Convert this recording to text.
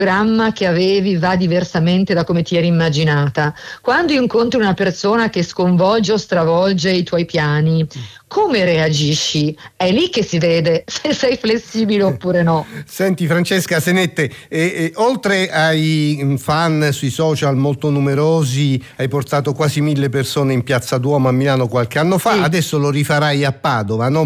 programma che avevi va diversamente da come ti eri immaginata, quando incontri una persona che sconvolge o stravolge i tuoi piani, come reagisci? È lì che si vede se sei flessibile oppure no. Senti Francesca Senette, oltre ai fan sui social molto numerosi, hai portato quasi 1000 persone in Piazza Duomo a Milano qualche anno fa, Sì. adesso lo rifarai a Padova, no?